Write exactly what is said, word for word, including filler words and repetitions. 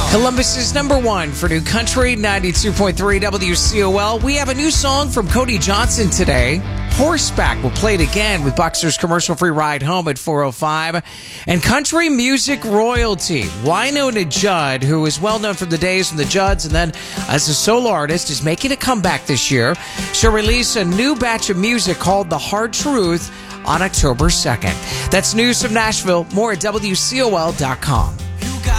Columbus's number one for New Country, ninety-two point three W C O L. We have a new song from Cody Johnson today. Horseback will play it again with Buxter's commercial-free ride home at four oh five. And country music royalty, Wynonna Judd, who is well known from the days from the Judds and then as a solo artist, is making a comeback this year. She'll release a new batch of music called The Hard Truth on October second. That's news from Nashville. More at W C O L dot com.